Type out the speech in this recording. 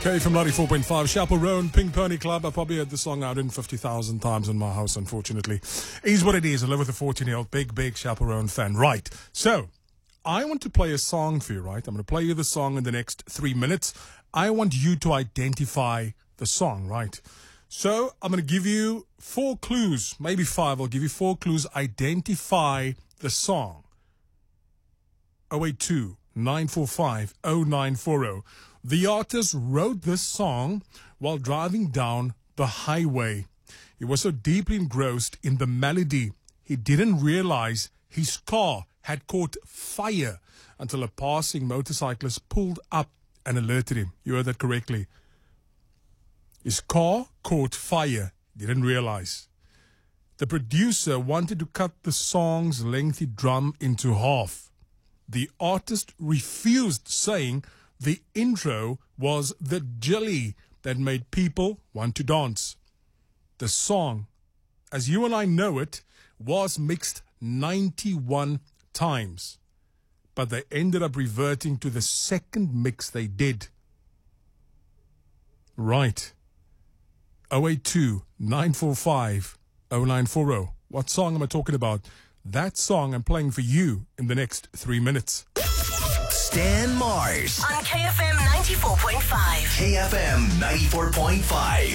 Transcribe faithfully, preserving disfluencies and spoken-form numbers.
K from ninety-four point five, Chaperone, Pink Pony Club. I probably heard the song one hundred fifty thousand times in my house, unfortunately. Is what it is. I live with a fourteen-year-old big, big Chaperone fan. Right. So, I want to play a song for you, right? I'm going to play you the song in the next three minutes. I want you to identify the song, right? So, I'm going to give you four clues, maybe five. I'll give you four clues. Identify the song. oh eight two, nine four five, oh nine four oh. The artist wrote this song while driving down the highway. He was so deeply engrossed in the melody, he didn't realize his car had caught fire until a passing motorcyclist pulled up and alerted him. You heard that correctly. His car caught fire. Didn't realize. The producer wanted to cut the song's lengthy drum into half. The artist refused, saying the intro was the jelly that made people want to dance. The song, as you and I know it, was mixed ninety-one times. But they ended up reverting to the second mix they did. Right. oh eight two, nine four five, oh nine four oh. What song am I talking about? That song I'm playing for you in the next three minutes. Stan Mars on K F M ninety-four point five. K F M ninety-four point five.